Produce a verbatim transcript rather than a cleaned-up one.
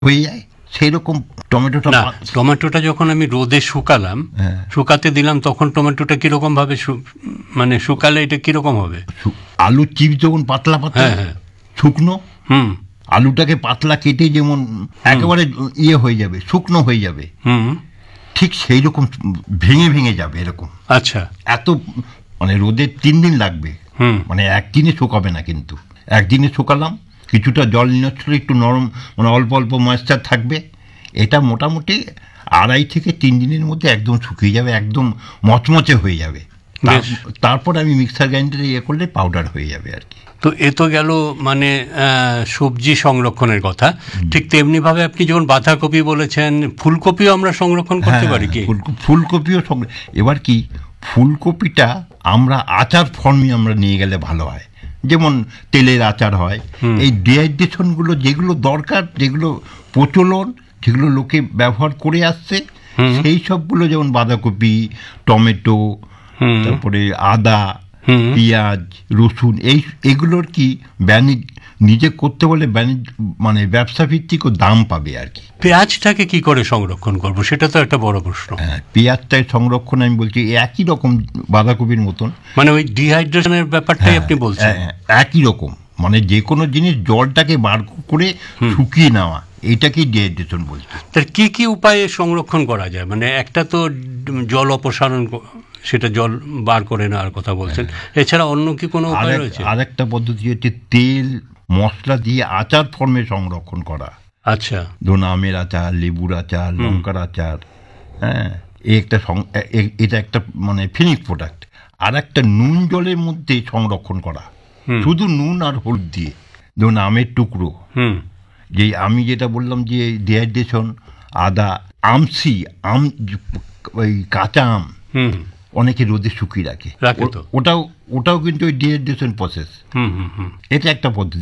হয়ে যায় সেই রকম টমেটোটা। না, টমেটোটা যখন আমি রোদে শুকালাম, শুকাতে দিলাম, তখন টমেটোটা কিরকম ভাবে মানে শুকালে এটা কিরকম হবে? আলু চিপস যখন পাতলা পাতলা শুকনো, হুম আলুটাকে পাতলা কেটে যেমন একেবারে ইয়ে হয়ে যাবে, শুকনো হয়ে যাবে, হুম ঠিক সেই রকম ভেঙে ভেঙে যাবে এরকম। আচ্ছা, এত মানে রোদে তিন দিন লাগবে, মানে একদিনে শুকাবে না, কিন্তু একদিনে শুকালাম, কিছুটা জল নিচ্ছিল, একটু নরম মানে অল্প অল্প ময়েশ্চার থাকবে, এটা মোটামুটি আড়াই থেকে তিন দিনের মধ্যে একদম শুকিয়ে যাবে, একদম মচমচে হয়ে যাবে। তারপর আমি মিক্সার গ্রাইন্ডারে ইয়ে করলে পাউডার হয়ে যাবে আর কি। তো এ তো গেল মানে সবজি সংরক্ষণের কথা। ঠিক তেমনি ভাবে আপনি যখন বাঁধাকপি বলেছেন, ফুলকপিও আমরা সংরক্ষণ করতে পারি কি? ফুলকপিও, এবার কি ফুলকপিটা আমরা আচার ফর্মে আমরা নিয়ে গেলে ভালো হয়, যেমন তেলের আচার হয়। এই ডিহাইড্রেশনগুলো যেগুলো দরকার, যেগুলো প্রচলন, যেগুলো লোকে ব্যবহার করে আসছে, সেই সবগুলো, যেমন বাঁধাকপি, টমেটো, তারপরে আদা, পেঁয়াজ, রসুন, এই এগুলোর কি বাণিজ্য নিজে করতে বলে বাণিজ্য মানে ব্যবসা ভিত্তিক দাম পাবে আর কি। পেঁয়াজটাকে কি করে সংরক্ষণ করব, সেটা তো একটা বড় প্রশ্ন। হ্যাঁ, পেঁয়াজটাই সংরক্ষণ আমি বলছি একই রকম বাঁধাকপির মতন, মানে ওই ডিহাইড্রেশনের ব্যাপারটাই আপনি বলছেন। একই রকম, মানে যে কোনো জিনিস জলটাকে বার করে শুকিয়ে নেওয়া, এইটাকেই ডিহাইড্রেশন বলছে। তার কি কি উপায়ে সংরক্ষণ করা যায়? মানে একটা তো জল অপসারণ, সেটা জল বার করে নেওয়ার কথা বলছেন, এছাড়া অন্য কি কোনো উপায় রয়েছে? আরেকটা পদ্ধতি হচ্ছে তেল মশলা দিয়ে আচার ফর্মে সংরক্ষণ করা। আচ্ছা, ধরুন আমের আচার, লেবুর আচার, লঙ্কার আচার, হ্যাঁ, একটা এটা একটা মানে ফিনিশ প্রোডাক্ট। আর একটা নুন জলের মধ্যে সংরক্ষণ করা, শুধু নুন আর হলুদ দিয়ে। ধরুন আমের টুকরো, যে আমি যেটা বললাম যে ডিহাইড্রেশন, আদা, আমসি আম, ওই কাঁচা আম অনেকে রোদে শুকিয়ে রাখে, ওটাও ওটাও কিন্তু ওই ডিহাইড্রেশন প্রসেস। এটা একটা পদ্ধতি।